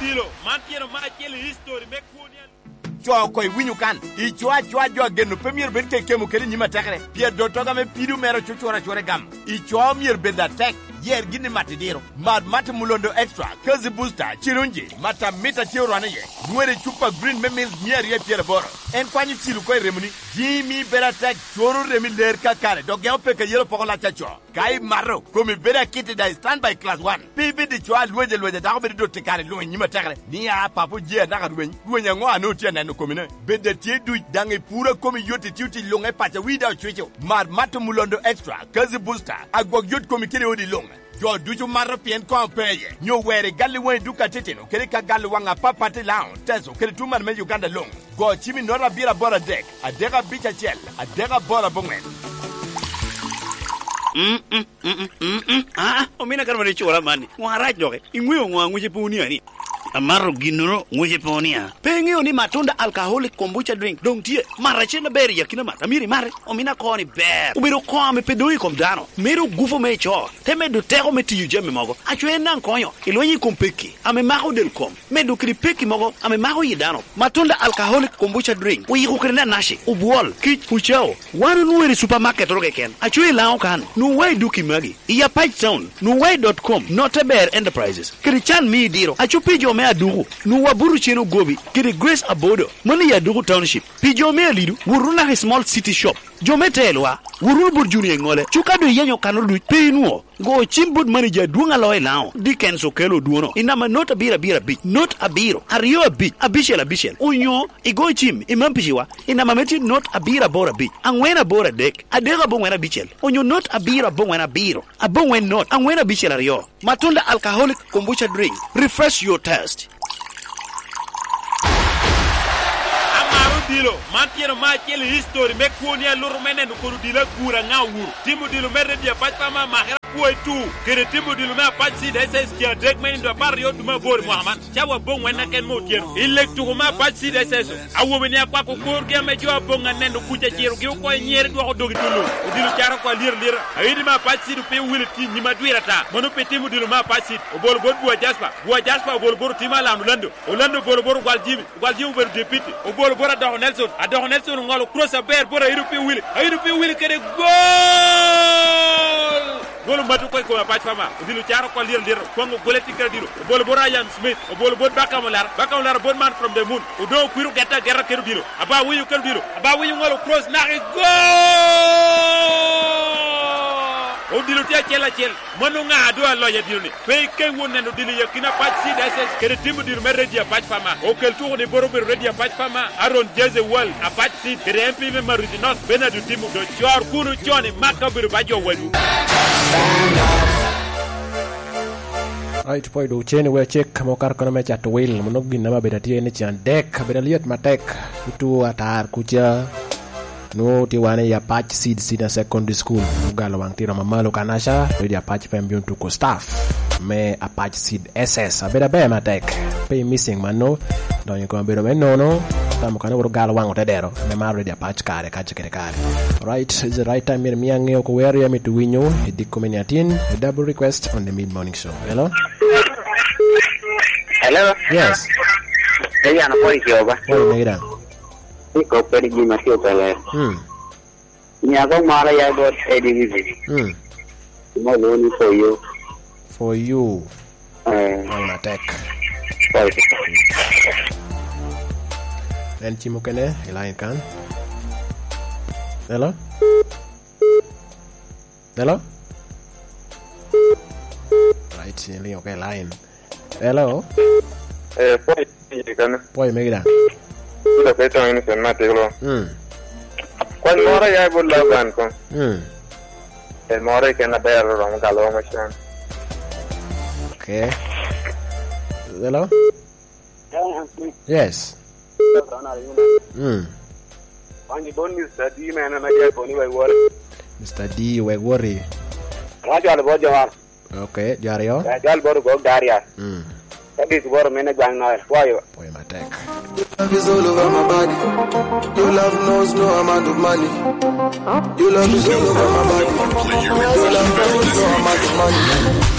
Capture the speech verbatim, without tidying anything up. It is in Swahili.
dilo mantieno ma chiel history me kunia cho koy winyu kan I chwa chwa jo genu premier ben ke kemu kele nyima tekre pie do toga me pidu mero chuchora chore gam I cho mier beda tek yer gini matidiro mad mat mulondo extra kazi booster chirunji mata mita chiorane ye nwere chupa green memil mier ye piere boro en kwanyi chilu koy remuni jimi beda tek choro remi ler kakare do geo peke yelo pokola chacho kai maro komi beda kiti da stand by class one bibi di chwa lweje lweje da ko be do tikare lwe nyima tekre ni ya papu je na kadwen duenya ngo anu tie na no komine bede tie du dange pura komi yoti tiuti longe pacha wida chucho mad mat mulondo extra kazi booster agwog yot komi kile odi long jo duju marro pien ko peye nyo were galli wen duka titino kele ka galli wanga papati lao teso kele tumar me Uganda long go chimi nora bira bora dek adega bicha chel adega bora bongwen mm mm mm mm mm ah omina karma ni chola mani ngwara joge ingwe ngwangu chipuni ani amaro ginoro nguje ponia pengeo ni matunda alcoholic kombucha drink dong tie marachena beri yakina matamiri mare omina koni ber ubiro kwame pedoi komdano mero gufo mecho teme do tero meti yujeme mogo achwena nkonyo ilwenyi kompeki ame mako del kom medo kripeki mogo ame mako yidano matunda alcoholic kombucha drink uyi kukrena nashi ubwol kich puchao wanu nuwere supermarket roge ken achwe lao kan nuwai duki magi iya page town nuwai dot com noteber enterprises krichan mi diro achupijo me adugu nu waburu cheno gobi kiri Grace Abodo mani ya dugu township pijo me alidu wuruna small city shop jometelwa wurul burjuni ngole chukado yenyo kanolu peinuo go chimbud manager duanga loy lao dikenso kelo duono inama not abira bira bit not abiro ario bit abishela bishel unyo igo chim imampishiwa inama meti not abira bora bit angwena bora dek adega bongwena bichel unyo not abira bongwena biro abongwen not angwena bichel ario matunda alcoholic kombucha drink refresh your taste. dilo mantieno ma chiel history me kunia luru mene no koru dila kura ngawur timu dilo mere dia pachama mahera kuoi tu kere timu dilo me pachi de ses kia dek men do barrio duma bor Muhammad chawa bon wena ken mo tiero electu ma pachi de ses awo benia kwa ko kor ge me jo bonga nendo kuja chiero ge ko nyer do ko dogi tulu dilo chara ko lir lir ayidi ma pachi du pe wili ti nyima duirata mono pe timu dilo ma pachi o bol bol bua jaspa bua jaspa bol bol tima la lando o lando bol bol gwal jibi gwal jibi ber deputy o bol bol do Nelson ado Nelson ngalo cross a bear bora irupi wili irupi wili kede gol gol matu koy ko patch fama dilu tiaro ko lir lir ko ngo goleti krediro bol bora Ian Smith o bol bol bakamolar bakamolar bon man from the moon o do kuiru getta gerra keru diro aba wiyu keru diro aba wiyu ngalo cross na gol o dilu tia chela chel manu nga do lo ya dilu ni pe ke wonne no dilu yakina patch C D S S kede timu dir meredia patch fama o kel tour ni borobe redia patch fama aron jeze wal a patch C kede M P me marudinos benadu timu do chor kunu choni makabir bajo wadu right boy do cheni we check mo kar kono me chat will mo nogin na mabeda tie ni chan dek beda liet matek tu atar kucha no ti wane ya patch seed sina secondary school galo wang tira mamalo kanasha do ya patch pembion to ko staff me a patch seed S S abeda be matek pay missing mano don ko ambero me no no tam kana wor galo wang tedero me maro dia patch kare kache kare kare right is the right time me ange ko where ya me to winyo e dikominatin a double request on the mid morning show. Hello hello yes hey ana poi kioba oh mira ko pedi gi masio tele hmm nya go mara ya go edi gi hmm mo lo ni for you for you eh on attack and chimo kene elain kan hello hello right ni okay line hello eh poi kan poi megira da peto ini sen mate lo hmm kwan mora ya bulla ban ko hmm el mora ke na ber ro ngalo machan okay hello yes hmm Angi don Mister D man na ya ko ni wai wor Mister D wai worry raja al bojo war okay jario jal bor go daria hmm This war mena gang na why boy my tech love is all over my body. Your love knows no amount of money. Your love is all over my body. Your love knows no amount of money.